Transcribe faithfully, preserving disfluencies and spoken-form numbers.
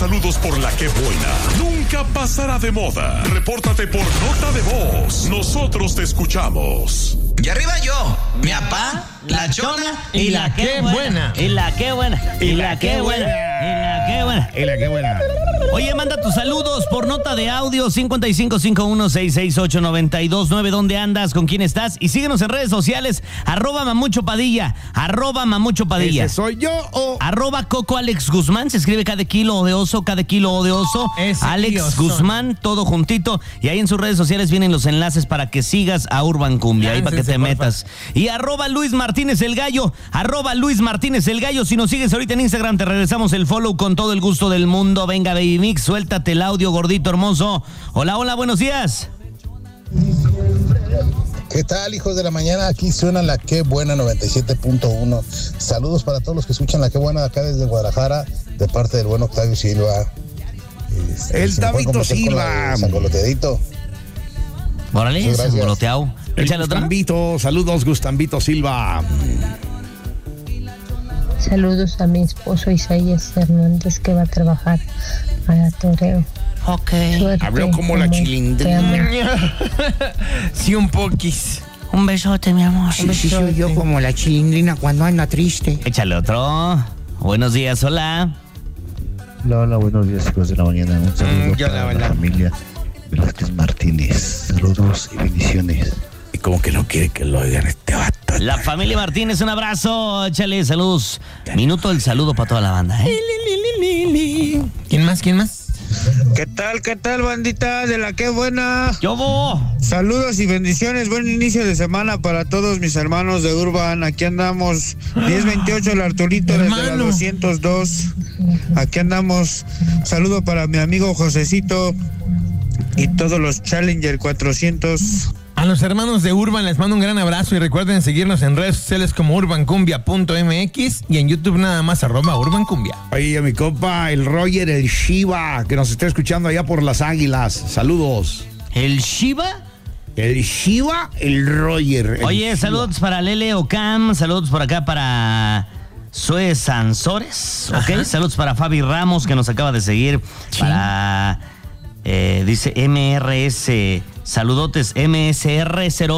saludos por la que buena. Nunca pasará de moda. Repórtate por nota de voz. Nosotros te escuchamos. Y arriba yo, mi papá, la chona y la que buena. Y la que buena. Y la que buena. Y la que buena. Y la que buena. Oye, manda tus saludos por nota de audio cinco cinco cinco uno seis seis ocho nueve dos nueve. ¿Dónde andas? ¿Con quién estás? Y síguenos en redes sociales. Arroba Mamucho Padilla. Arroba Mamucho Padilla. ¿Ese soy yo o...? Arroba Coco Alex Guzmán. Se escribe cada kilo de oso, cada kilo de oso. Ese Alex oso. Guzmán, todo juntito. Y ahí en sus redes sociales vienen los enlaces para que sigas a Urban Cumbia. Ahí para que te porfa. metas. Y arroba Luis Martínez el Gallo. Arroba Luis Martínez el Gallo. Si nos sigues ahorita en Instagram, te regresamos el follow con todo el gusto del mundo. Venga, Baby Mix, suéltate el audio, gordito hermoso. Hola, hola, buenos días. ¿Qué tal, hijos de la mañana? Aquí suena la Que Buena noventa y siete punto uno. Saludos para todos los que escuchan la Que Buena de acá desde Guadalajara, de parte del buen Octavio Silva. Este, El si me pueden Tabito complacer con la Silva. de Sangoloteadito. Órale, Muchas gracias. sangoloteado. El Échale otra. Gustambito, saludos Gustambito Silva. Saludos a mi esposo Isaías Hernández, que va a trabajar a la Toreo. Ok. Suerte, Habló como la amor. chilindrina. Te amo. Sí, un poquis. Un besote, mi amor. Sí, sí, soy yo como la chilindrina cuando anda triste. Échale otro. Buenos días, hola. Hola, hola, buenos días, hijos de la mañana. Un saludo Mm, yo para la la, verdad. familia Velázquez Martínez. Saludos y bendiciones. Y como que no quiere que lo oigan este vato. La familia Martínez, un abrazo. Échale saludos. Minuto del saludo para toda la banda, ¿eh? ¿Quién más? ¿Quién más? ¿Qué tal, qué tal, bandita de la Que Buena? ¡Yo voy! Saludos y bendiciones, buen inicio de semana para todos mis hermanos de Urban. Aquí andamos, diez veintiocho el Arturito desde la Hermano. doscientos dos. Aquí andamos, saludo para mi amigo Josecito y todos los Challenger cuatrocientos. A los hermanos de Urban les mando un gran abrazo y recuerden seguirnos en redes sociales como urbancumbia punto m x y en YouTube nada más arroba urbancumbia. Oye, mi compa, el Roger, el Shiva, que nos está escuchando allá por las Águilas. Saludos. ¿El Shiva? El Shiva, el Roger. el Oye, Shiva. saludos para Lele Ocam, saludos por acá para Sue Sansores, ¿ok? Ajá. Saludos para Fabi Ramos, que nos acaba de seguir. Sí. Para, eh, dice M R S, saludotes M S R cero